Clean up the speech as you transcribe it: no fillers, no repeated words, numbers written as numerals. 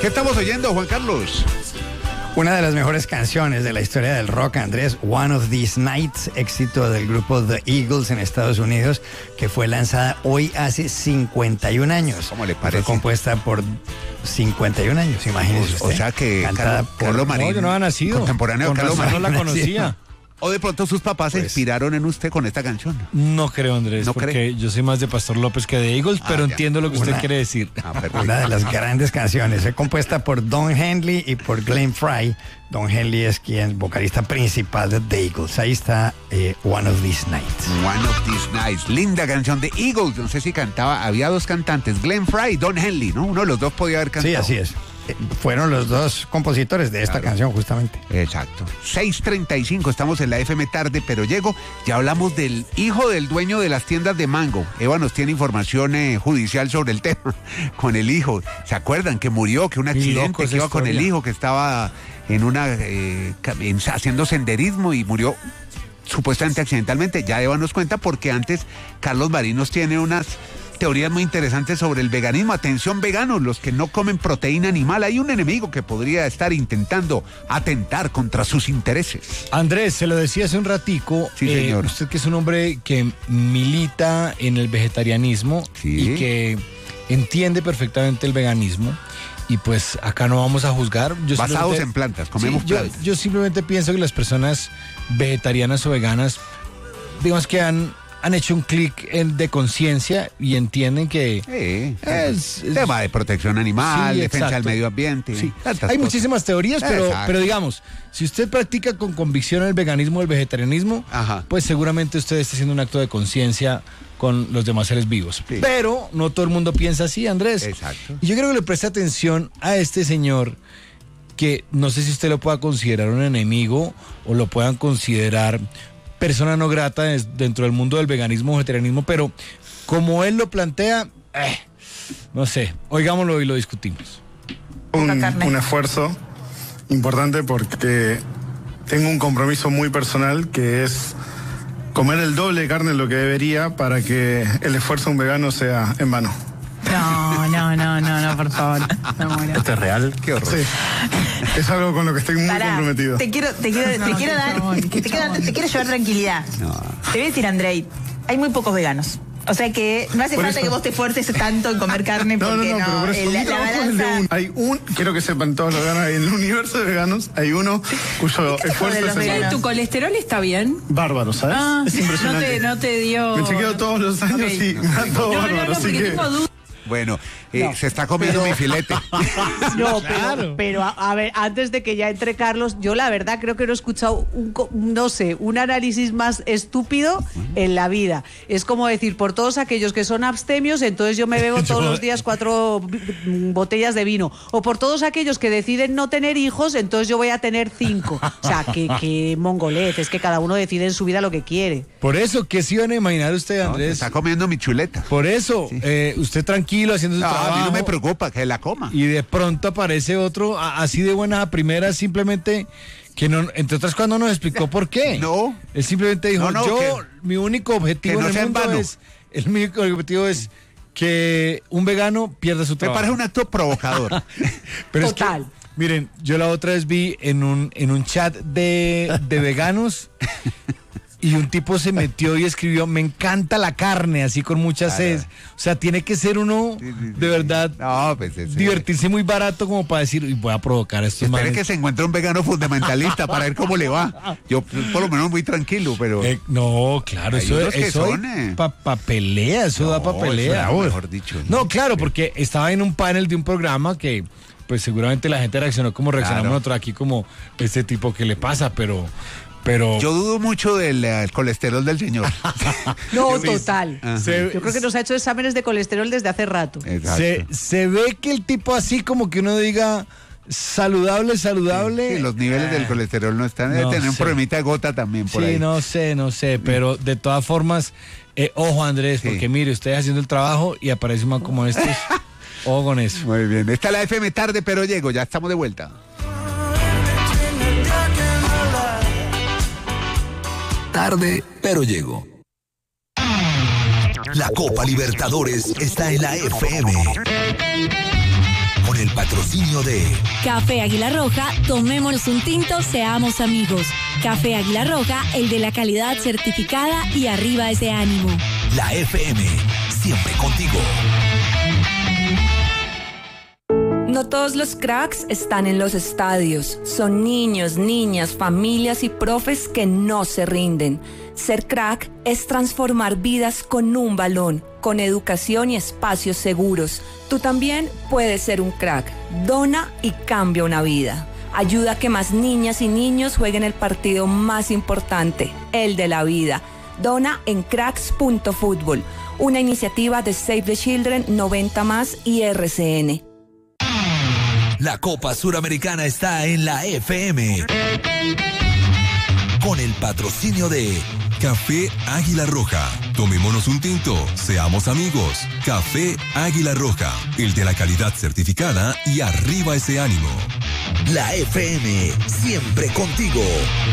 ¿Qué estamos oyendo, Juan Carlos? Una de las mejores canciones de la historia del rock, Andrés, One of These Nights, éxito del grupo The Eagles en Estados Unidos, que fue lanzada hoy hace 51 años. ¿Cómo le parece? Fue compuesta por 51 años, imagínese usted. O sea que cantada Carlos Marín, yo no había nacido. Contemporáneo de Carlos Marín. No la conocía. O de pronto sus papás se inspiraron en usted con esta canción. No creo, Andrés, ¿No porque cree? yo soy más de Pastor López que de Eagles, pero ya. entiendo lo que usted quiere decir. Perfecto. Una de las grandes canciones. Fue compuesta por Don Henley y por Glenn Frey. Don Henley es quien vocalista principal de The Eagles. Ahí está One of These Nights. One of These Nights. Linda canción de Eagles. No sé si cantaba. Había dos cantantes, Glenn Frey y Don Henley, ¿no? Uno de los dos podía haber cantado. Sí, así es. Fueron los dos compositores de esta canción, justamente. Exacto. 6:35, estamos en la FM tarde, pero llego. Ya hablamos del hijo del dueño de las tiendas de Mango. Eva nos tiene información judicial sobre el tema. Con el hijo. ¿Se acuerdan que murió? Que un accidente, que iba con el hijo, que estaba en haciendo senderismo y murió supuestamente accidentalmente. Ya Eva nos cuenta porque antes Carlos Marín nos tiene unas teorías muy interesantes sobre el veganismo. Atención, veganos, los que no comen proteína animal. Hay un enemigo que podría estar intentando atentar contra sus intereses. Andrés, se lo decía hace un ratico. Sí, señor. Usted que es un hombre que milita en el vegetarianismo Sí. y que entiende perfectamente el veganismo. Y pues acá no vamos a juzgar. Basados en plantas, comemos Sí, plantas. yo simplemente pienso que las personas vegetarianas o veganas, digamos que han hecho un clic de conciencia y entienden que es tema de protección animal, Sí, defensa exacto. del medio ambiente. Sí. Tantas Hay cosas. muchísimas teorías, Exacto. pero digamos, si usted practica con convicción el veganismo o el vegetarianismo, Ajá. pues seguramente usted está haciendo un acto de conciencia con los demás seres vivos. Sí. Pero no todo el mundo piensa así, Andrés. Exacto. Y yo creo que le preste atención a este señor que no sé si usted lo pueda considerar un enemigo o lo puedan considerar persona no grata dentro del mundo del veganismo o vegetarianismo, pero como él lo plantea, no sé, oigámoslo y lo discutimos. Un esfuerzo importante porque tengo un compromiso muy personal que es comer el doble de carne de lo que debería para que el esfuerzo de un vegano sea en vano. No, por favor. Me muero. ¿Esto es real? Qué horror. Sí, es algo con lo que estoy muy comprometido. Te quiero llevar tranquilidad. No. Te voy a decir, Andrei, hay muy pocos veganos. O sea que no hace Por falta eso. que vos te esfuerces tanto en comer carne porque pero por eso mi la trabajo es el de balanza. quiero que sepan todos los veganos, en el universo de veganos hay uno cuyo ¿Qué te esfuerzo joden los es el veganos? ¿Tu colesterol está bien? bárbaro, ¿sabes? Es impresionante. No te dio... Me chequeo todos los años Ok. y me da todo bárbaro, así porque que... tengo dudas. Bueno, se está comiendo mi filete. No, pero a ver, antes de que ya entre Carlos, yo la verdad creo que no he escuchado un análisis más estúpido en la vida. Es como decir, por todos aquellos que son abstemios, entonces yo me bebo todos los días 4 botellas de vino. O por todos aquellos que deciden no tener hijos, entonces yo voy a tener 5. O sea, que mongolez, es que cada uno decide en su vida lo que quiere. Por eso, ¿qué se iban a imaginar usted, No, se Andrés? está comiendo mi chuleta. Por eso, usted tranquilo haciendo su No, trabajo. a mí no me preocupa que la coma. Y de pronto aparece otro así de buenas a primeras, simplemente que no, entre otras cosas no nos explicó por qué. No. Él simplemente dijo, mi único objetivo que no en sea el en mundo vano. el único objetivo es que un vegano pierda su Me trabajo. parece un acto provocador. Pero Total. Es que, miren, yo la otra vez vi en un chat de veganos y un tipo se metió y escribió, me encanta la carne, así con mucha sed. O sea, tiene que ser uno de verdad No, pues divertirse muy barato como para decir, voy a provocar a estos Espere manes. que se encuentre un vegano fundamentalista para ver cómo le va. Yo por lo menos muy tranquilo, pero... No, claro, Hay eso unos que eso son, pa pelea, eso da pa pelea. eso, mejor dicho. No, claro, porque estaba en un panel de un programa que pues seguramente la gente reaccionó como reaccionamos nosotros aquí, como este tipo que le pasa, pero yo dudo mucho del colesterol del señor. No, total. Se- Yo creo que nos ha hecho exámenes de colesterol desde hace rato. Exacto. se ve que el tipo así como que uno diga saludable. Sí, los niveles del colesterol no están. Debe No tener un sé. problemita de gota también por ahí. Sí, no sé, pero de todas formas, ojo Andrés, Sí. porque mire, usted haciendo el trabajo y aparece un man como estos, ojo con eso. Muy bien. Está la FM tarde, pero llego. Ya estamos de vuelta. Tarde, pero llego. La Copa Libertadores está en la FM. Con el patrocinio patrocinio de Café Águila Roja, tomémonos un tinto, seamos amigos. Café Águila Roja, el de la calidad certificada y arriba ese ánimo. la FM, siempre contigo. No todos los cracks están en los estadios. Son niños, niñas, familias y profes que no se rinden. Ser crack es transformar vidas con un balón, con educación y espacios seguros. Tú también puedes ser un crack. Dona y cambia una vida. Ayuda a que más niñas y niños jueguen el partido más importante, el de la vida. Dona en cracks.fútbol, una iniciativa de Save the Children, 90+ y RCN. La Copa Suramericana está en la FM. Con el patrocinio de Café Águila Roja. Tomémonos un tinto, seamos amigos. Café Águila Roja, el de la calidad certificada y arriba ese ánimo. La FM, siempre contigo.